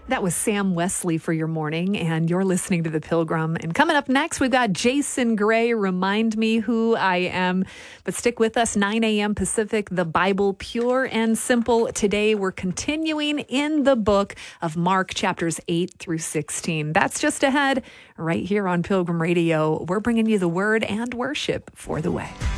That was Sam Wesley for your morning, and you're listening to The Pilgrim. And coming up next, we've got Jason Gray, Remind Me Who I Am. But stick with us, 9 a.m. Pacific, the Bible, pure and simple. Today, we're continuing in the book of Mark, chapters 8 through 16. That's just ahead, right here on Pilgrim Radio. We're bringing you the word and worship for the way.